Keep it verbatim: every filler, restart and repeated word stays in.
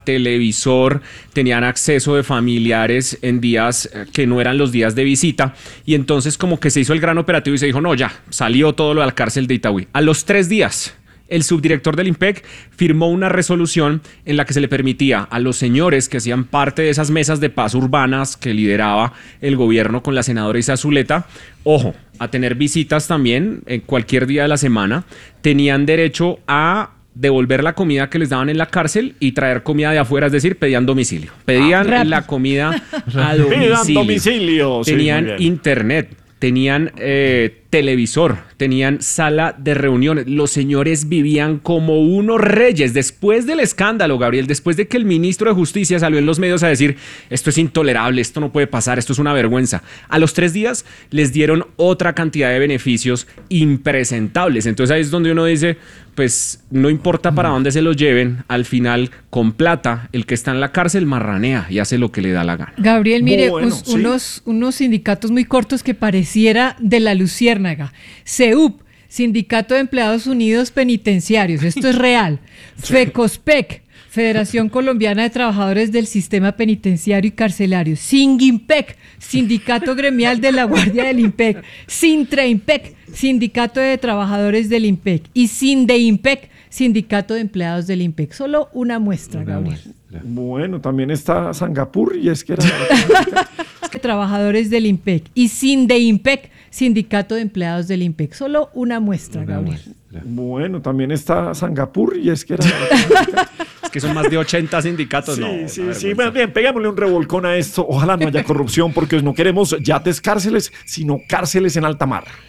televisor, tenían acceso de familiares en días que no eran los días de visita, y entonces como que se hizo el gran operativo y se dijo, no, ya, salió todo lo de la cárcel de Itagüí. A los tres días, el subdirector del IMPEC firmó una resolución en la que se le permitía a los señores que hacían parte de esas mesas de paz urbanas que lideraba el gobierno con la senadora Isa Zuleta, ojo, a tener visitas también en cualquier día de la semana, tenían derecho a devolver la comida que les daban en la cárcel y traer comida de afuera, es decir, pedían domicilio. Pedían ah, la comida a domicilio. domicilio. Tenían sí, internet, tenían eh, televisor, tenían sala de reuniones. Los señores vivían como unos reyes. Después del escándalo, Gabriel, después de que el ministro de Justicia salió en los medios a decir esto es intolerable, esto no puede pasar, esto es una vergüenza, a los tres días les dieron otra cantidad de beneficios impresentables. Entonces ahí es donde uno dice, pues no importa para dónde se los lleven, al final con plata el que está en la cárcel marranea y hace lo que le da la gana. Gabriel, mire, bueno, us, sí. unos, unos sindicatos muy cortos que pareciera de la luciérnaga. C U P, Sindicato de Empleados Unidos Penitenciarios, esto es real. FECOSPEC, Federación Colombiana de Trabajadores del Sistema Penitenciario y Carcelario. SINGIMPEC, Sindicato Gremial de la Guardia del IMPEC. SINTREIMPEC, Sindicato de Trabajadores del IMPEC. Y SINDEIMPEC, Sindicato de Empleados del IMPEC. Solo una muestra, una Gabriel. Muestra. Bueno, también está Singapur y es que era... Trabajadores del IMPEC. Y SINDEIMPEC, Sindicato de Empleados del IMPEC. Solo una muestra, una Gabriel. Muestra. Bueno, también está Singapur y es que era... Es que son más de ochenta sindicatos, sí, no. Sí, sí, sí. Bien, pegámosle un revolcón a esto. Ojalá no haya corrupción porque no queremos yates cárceles, sino cárceles en alta mar.